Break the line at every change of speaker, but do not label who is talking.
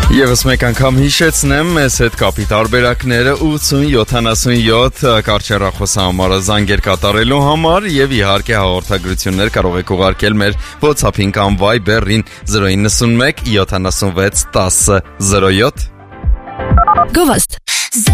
Եվս մեկ անգամ հիշեցնեմ, մեզ հետ կապի տարբերակները 80-77 կարճեռախոսահամարը զանգեր կատարելու համար եւ իհարկե հաղորդագրություններ կարող եք ուղարկել մեր WhatsApp-ին կամ Viber-ին 091 76 10 07
Գովաստ